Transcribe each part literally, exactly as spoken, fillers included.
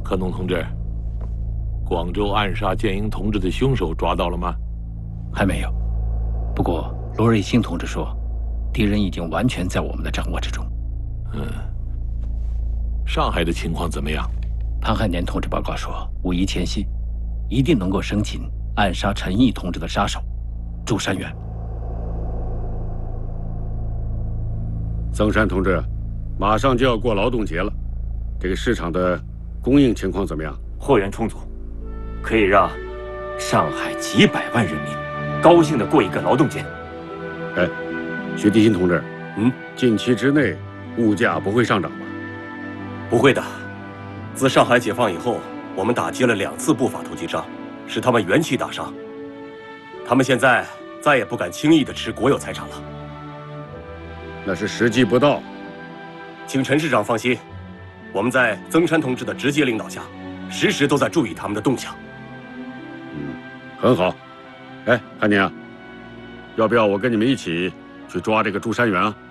柯农同志，广州暗杀建英同志的凶手抓到了吗？ 还没有。不过罗瑞卿同志说，敌人已经完全在我们的掌握之中。 嗯。上海的情况怎么样？ 潘汉年同志报告说，五一前夕，一定能够生擒暗杀陈毅同志的杀手朱山元。 曾山同志，马上就要过劳动节了，这个市场的供应情况怎么样？ 货源充足，可以让上海几百万人民高兴地过一个劳动节。 哎，徐地新同志， 嗯， 近期之内物价不会上涨吧？ 不会的。自上海解放以后，我们打击了两次不法投机商，使他们元气大伤。他们现在再也不敢轻易地吃国有财产了。 那是时机不到。 请陈市长放心，我们在曾山同志的直接领导下，时时都在注意他们的动向。 嗯，很好。哎，汉年啊，要不要我跟你们一起去抓这个朱山元啊？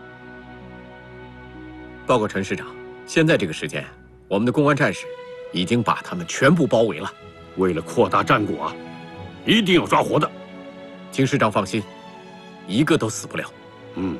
报告陈市长，现在这个时间，我们的公安战士已经把他们全部包围了。 为了扩大战果啊，一定要抓活的。 请市长放心，一个都死不了。 嗯。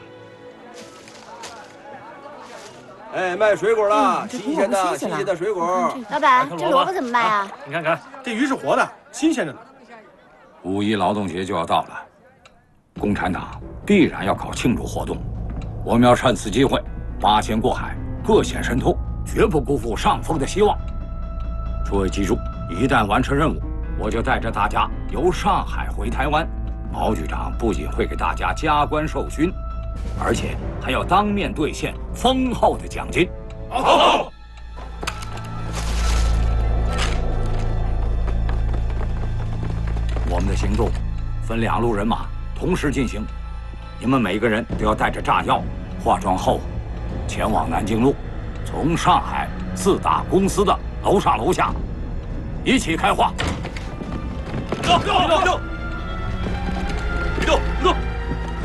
哎，卖水果了， 嗯、 新鲜的，新鲜的水果。 老板，这萝卜怎么卖啊？ 啊你看看， 这鱼是活的，新鲜着呢。 五一劳动节就要到了，共产党必然要搞庆祝活动，我们要趁此机会八仙过海，各显神通，绝不辜负上峰的希望。诸位记住，一旦完成任务，我就带着大家由上海回台湾。毛局长不仅会给大家加官授勋，而且还要当面兑现丰厚的奖金。好。我们的行动分两路人马同时进行，你们每个人都要带着炸药，化妆后前往南京路，从上海四大公司的楼上楼下一起开化。 走走走走，走走。